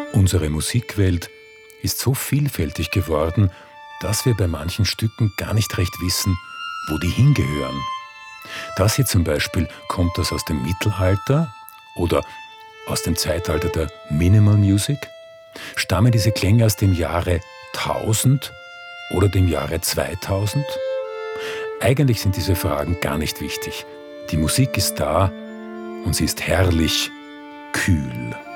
Unsere Musikwelt ist so vielfältig geworden, dass wir bei manchen Stücken gar nicht recht wissen, wo die hingehören. Das hier zum Beispiel, kommt das aus dem Mittelalter oder aus dem Zeitalter der Minimal Music? Stammen diese Klänge aus dem Jahre 1000 oder dem Jahre 2000? Eigentlich sind diese Fragen gar nicht wichtig. Die Musik ist da und sie ist herrlich kühl.